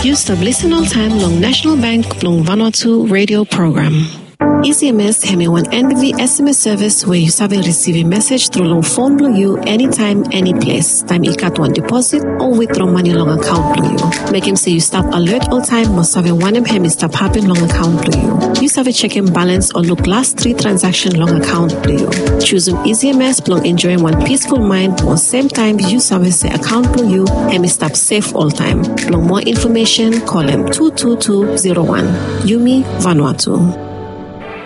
You stop listen all time long National Bank long Vanuatu radio program. EasyMS have one NBV SMS service where you have receive a message through long phone below you anytime, any place. Time you cut one deposit or withdraw money long account below you. Make him say you stop alert all time must have a one him stop happen long account below you. You have a checking balance or look last 3 transaction long account below you. Choose EasyMS belong enjoying one peaceful mind or same time you have say account below you and stop safe all time. Long more information call him 22201. Yumi Vanuatu.